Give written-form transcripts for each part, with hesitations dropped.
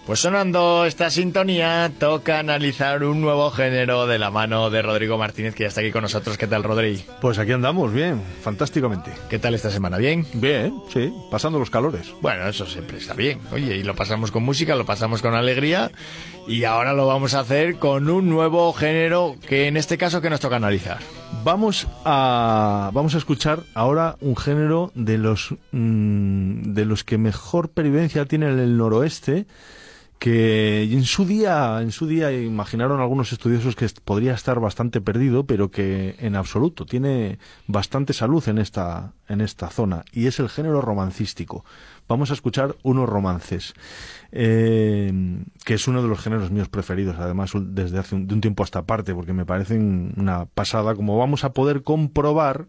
Pues sonando esta sintonía, toca analizar un nuevo género de la mano de Rodrigo Martínez, que ya está aquí con nosotros. ¿Qué tal, Rodri? Pues aquí andamos, bien, fantásticamente. ¿Qué tal esta semana? ¿Bien? Bien, sí, pasando los calores. Bueno, eso siempre está bien. Oye, y lo pasamos con música, lo pasamos con alegría, y ahora lo vamos a hacer con un nuevo género que en este caso, ¿qué nos toca analizar? Vamos a escuchar ahora un género de los que mejor pervivencia tiene en el noroeste, que en su día imaginaron algunos estudiosos que podría estar bastante perdido, pero que en absoluto tiene bastante salud en esta zona, y es el género romancístico. Vamos a escuchar unos romances, que es uno de los géneros míos preferidos, además desde hace un tiempo a esta parte, porque me parecen una pasada, como vamos a poder comprobar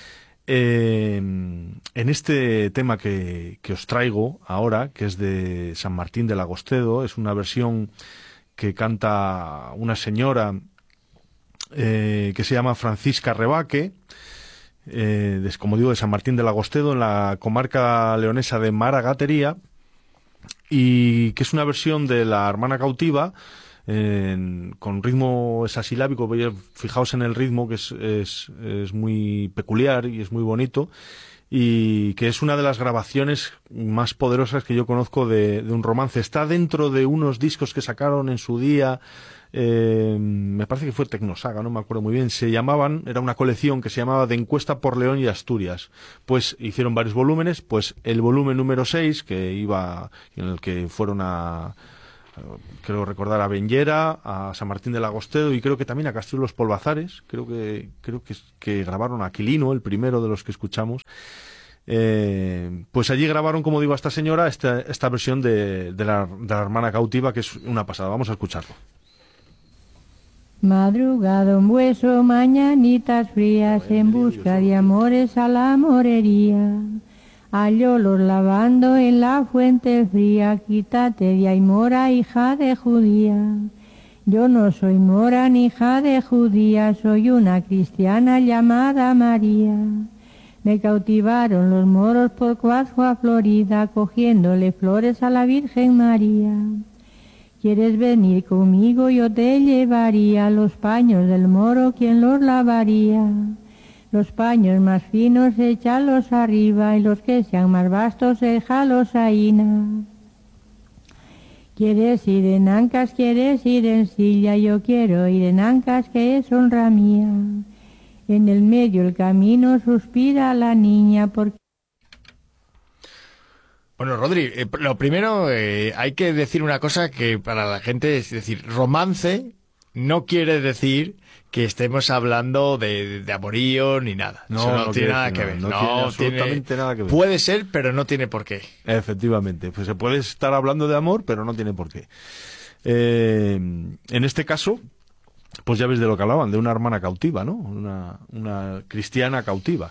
en este tema que os traigo ahora, que es de San Martín del Agostedo. Es una versión que canta una señora que se llama Francisca Rebaque, como digo, de San Martín del Agostedo, en la comarca leonesa de Maragatería, y que es una versión de la Hermana Cautiva, con ritmo hexasilábico. Fijaos en el ritmo, que es muy peculiar y es muy bonito, y que es una de las grabaciones más poderosas que yo conozco de un romance. Está dentro de unos discos que sacaron en su día, me parece que fue Tecnosaga, no me acuerdo muy bien. Era una colección que se llamaba De Encuesta por León y Asturias. Pues hicieron varios volúmenes, pues el volumen número 6, en el que fueron creo recordar a Benllera, a San Martín del Agostedo, y creo que también a Castillo de los Polvazares. Creo que grabaron a Aquilino, el primero de los que escuchamos. Pues allí grabaron, como digo, a esta señora, esta versión de la Hermana Cautiva, que es una pasada. Vamos a escucharlo. Madrugado un hueso, mañanitas frías, en busca de amores a la morería. Hallólos lavando en la fuente fría, quítate de ahí, mora, hija de judía. Yo no soy mora ni hija de judía, soy una cristiana llamada María. Me cautivaron los moros por Cuazua, Florida, cogiéndole flores a la Virgen María. ¿Quieres venir conmigo? Yo te llevaría los paños del moro, ¿quién los lavaría? Los paños más finos échalos arriba, y los que sean más vastos déjalos ahí. ¿Quieres ir en ancas? ¿Quieres ir en silla? Yo quiero ir en ancas, que es honra mía. En el medio del camino suspira la niña porque... Bueno, Rodri, lo primero, hay que decir una cosa que para la gente es decir, romance no quiere decir que estemos hablando de amorío ni nada. Eso no tiene nada que ver. No tiene absolutamente nada que ver. Puede ser, pero no tiene por qué. Efectivamente, pues se puede estar hablando de amor, pero no tiene por qué. En este caso, pues ya ves de lo que hablaban, de una hermana cautiva, ¿no? Una cristiana cautiva.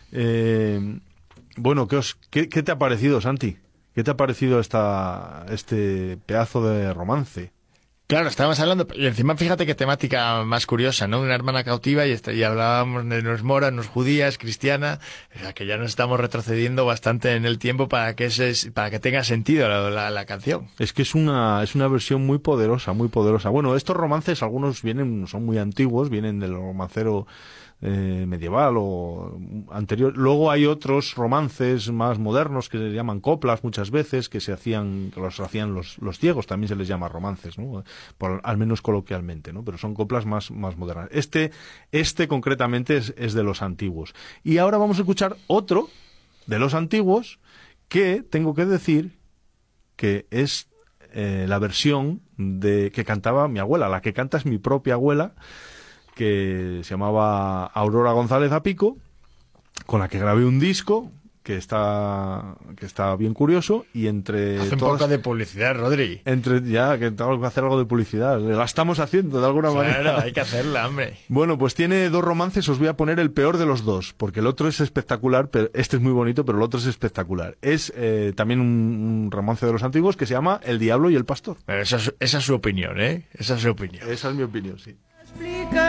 Bueno, ¿qué te ha parecido, Santi? ¿Qué te ha parecido este pedazo de romance? Claro, estábamos hablando, y encima fíjate qué temática más curiosa, ¿no? Una hermana cautiva, y hablábamos de no es mora, no es judía, es cristiana, o sea que ya nos estamos retrocediendo bastante en el tiempo para que tenga sentido la canción. Es que es una versión muy poderosa, muy poderosa. Bueno, estos romances, algunos son muy antiguos, vienen del romancero medieval o anterior. Luego hay otros romances más modernos que se llaman coplas muchas veces, que los hacían los ciegos, también se les llama romances, ¿no? Al menos coloquialmente, ¿no? Pero son coplas más modernas. Este concretamente es de los antiguos. Y ahora vamos a escuchar otro de los antiguos, que tengo que decir que es la versión que cantaba mi abuela. La que canta es mi propia abuela, que se llamaba Aurora González Apico, con la que grabé un disco que está bien curioso, y entre Hace un poco de publicidad, Rodri. Ya que tengo que hacer algo de publicidad, la estamos haciendo de alguna manera. Claro, hay que hacerla, hombre. Bueno, pues tiene dos romances. Os voy a poner el peor de los dos, porque el otro es espectacular, pero este es muy bonito, pero el otro es espectacular. Es también un romance de los antiguos que se llama El Diablo y el Pastor. Pero esa es su opinión, ¿eh? Esa es su opinión. Esa es mi opinión, sí.